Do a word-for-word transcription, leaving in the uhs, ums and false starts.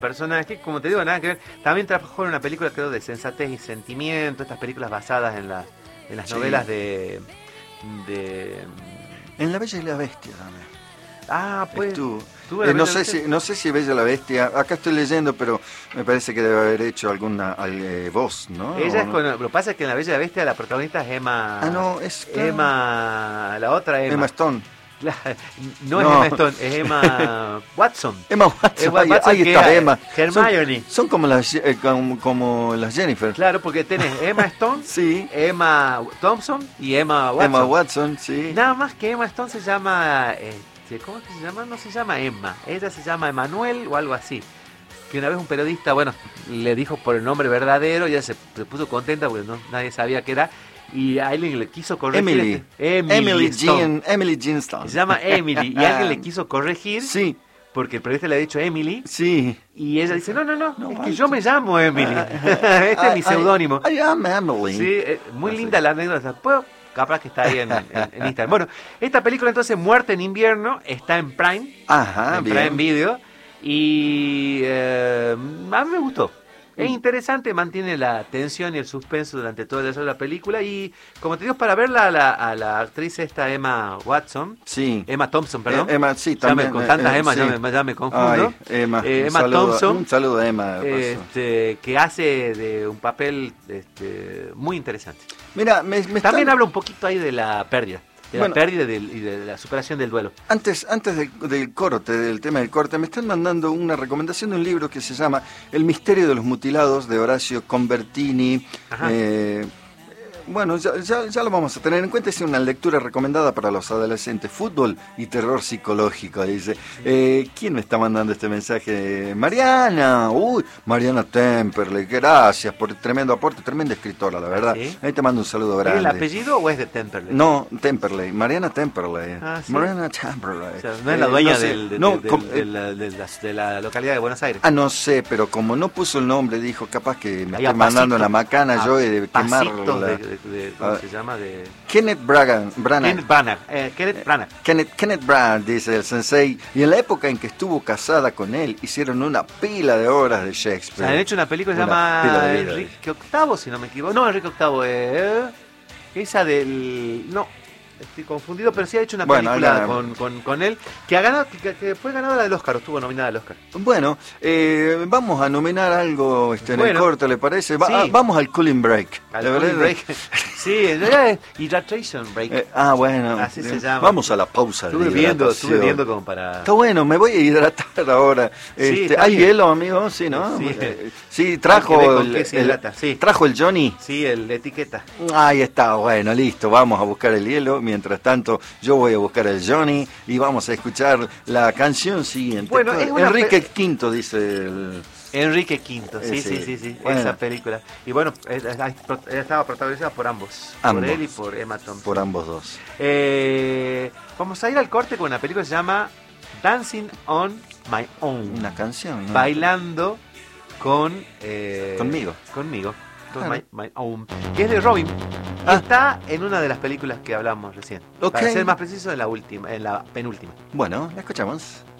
Personaje, como te digo, nada que ver. También trabajó en una película, creo, de Sensatez y Sentimiento, estas películas basadas en las, en las Sí. novelas de, de... En La Bella y la Bestia también. Ah, pues... Estuvo. estuvo Eh, en no, la sé Bella- si, no sé si Bella la Bestia, acá estoy leyendo, pero me parece que debe haber hecho alguna al- eh, voz, ¿no? Ella ¿O es no? con... Lo que pasa es que en La Bella y la Bestia la protagonista es Emma... Ah, no, es... Emma... La otra Emma. Emma Stone. La- no, es No. Emma Stone, es Emma Watson. Emma Watson, Emma ahí, Watson, ahí que está es Emma. Hermione. Son, son como, las, eh, como, como las Jennifer. Claro, porque tenés Emma Stone, Sí, Emma Thompson y Emma Watson. Emma Watson, sí. Nada más que Emma Stone se llama... Este, ¿cómo es que se llama? No se llama Emma. Ella se llama Emanuel o algo así. Que una vez un periodista, bueno, le dijo por el nombre verdadero y ella se, se puso contenta porque no, nadie sabía qué era. Y a alguien le quiso corregir. Emily. este- Emily, Emily Stone. Jean, Emily Jean Stone. Se llama Emily. Y alguien le quiso corregir Sí, porque el periodista le ha dicho Emily. sí. Y ella dice, no, no, no, No, es que Walter. yo me llamo Emily. Este es mi I- seudónimo. I, I am Emily. Sí, eh, muy Así. linda la anécdota. Puedo, capaz que está ahí en, en- en Instagram. Bueno, esta película entonces, Muerte en Invierno, está en Prime, Ajá, en bien. Prime Video. Y eh, a mí me gustó. Es interesante, mantiene la tensión y el suspenso durante toda la, la película. Y como te digo, para verla a la, a la actriz esta Emma Watson, Sí. Emma Thompson, perdón. Eh, Emma, sí, Ya me- también. con tantas eh, Emma ya, sí. me, ya me confundo. Ay, Emma, Eh, un Emma saludo- Thompson. Un saludo a Emma. de paso. Este, que hace de un papel este, muy interesante. Mira, me, me También están- habla un poquito ahí de la pérdida, de Bueno. la pérdida y del- y de la superación del duelo. Antes, antes del, del corte, del tema del corte, me están mandando una recomendación de un libro que se llama El misterio de los mutilados, de Horacio Convertini. Ajá. Eh, bueno, ya, ya, ya lo vamos a tener en cuenta. Es una lectura recomendada para los adolescentes. Fútbol y terror psicológico, dice. Eh, ¿Quién me está mandando este mensaje? Mariana. Uy, Mariana Temperley. Gracias por el tremendo aporte. Tremenda escritora, la verdad. ¿Sí? Ahí te mando un saludo ¿Es grande. el apellido o es de Temperley? No, Temperley, Mariana Temperley. Ah, ¿sí? Mariana Temperley. O sea, no es la Eh, dueña no sé, del- de, no, de- com- de la, de la- de la localidad de Buenos Aires. Ah, no sé, pero como no puso el nombre, dijo, capaz que me Ahí estoy a mandando pasitos- una macana a yo y de pasitos quemarla. de, de- de- ¿cómo Ah. se llama? De... Kenneth Branagh, Branagh. Kenneth Branagh. Eh, Kenneth Branagh. Kenneth, Kenneth Branagh, dice el sensei, y en la época en que estuvo casada con él, hicieron una pila de obras de O Shakespeare. sea, han hecho una película que se Una pila llama de vida. Enrique octavo, si no me equivoco. No, Enrique octavo. Eh, esa del... No, estoy confundido, pero sí ha hecho una Bueno, película ahí la- con, con, con él que, ha ganado, que, que fue ganadora del Oscar, estuvo nominada al Oscar. Bueno, eh, vamos a nominar algo este, en el Bueno. corte, ¿le parece? Va- Sí. ah, vamos al cooling break. Al ¿Le Cooling parece? Break. Sí, en realidad es Hydration Break. Eh, ah, bueno. Así se eh, llama. Vamos a la pausa de estuve viendo, estuve hidratación. viendo como para... Está bueno, me voy a hidratar ahora. Este, está ¿Hay bien. hielo, amigo? Sí, ¿no? Sí. Eh, sí, Hay que trajo ver con el, qué se el- hidrata, sí. trajo el Johnny. Sí, el la etiqueta. Ahí está, bueno, listo, vamos a buscar el hielo. Mientras tanto, yo voy a buscar el Johnny y vamos a escuchar la canción siguiente. Bueno, es una Enrique pe- Quinto, dice el... Enrique Quinto, sí, Ese. sí, sí, sí, Bueno. esa película. Y bueno, es- es- es- estaba protagonizada por ambos, Ambos. por él y por Emma Thompson. Por ambos dos. Eh, vamos a ir al corte con una película que se llama Dancing on My Own. Una canción, ¿no? Bailando con... eh, Conmigo. Conmigo. Con Claro. my, my Own. Que es de Robin. Ah. Está en una de las películas que hablamos recién. Ok. Para ser más preciso, en la última, en la penúltima. Bueno, la escuchamos.